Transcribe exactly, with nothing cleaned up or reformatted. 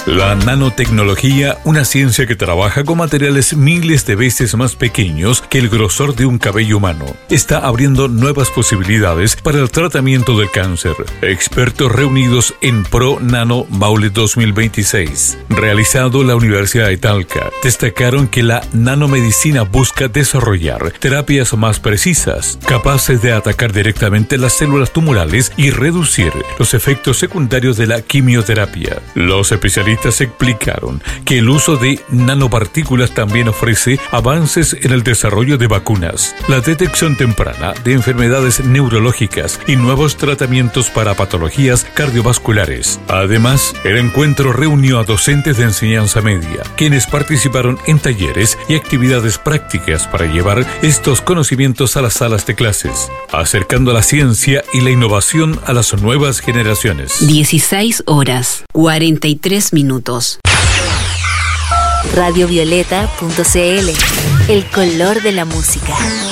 La nanotecnología, una ciencia que trabaja con materiales miles de veces más pequeños que el grosor de un cabello humano, está abriendo nuevas posibilidades para el tratamiento del cáncer. Expertos reunidos en ProNano Maule dos mil veintiséis, realizado en la Universidad de Talca, destacaron que la nanomedicina busca desarrollar terapias más precisas, capaces de atacar directamente las células tumorales y reducir los efectos secundarios de la quimioterapia. Los especialistas explicaron que el uso de nanopartículas también ofrece avances en el desarrollo de vacunas, la detección temprana de enfermedades neurológicas y nuevos tratamientos para patologías cardiovasculares. Además, el encuentro reunió a docentes de enseñanza media, quienes participaron en talleres y actividades prácticas para llevar estos conocimientos a las salas de clases, acercando la ciencia y la innovación a las nuevas generaciones. dieciséis horas, cuarenta y tres minutos. radio violeta punto c l, el color de la música.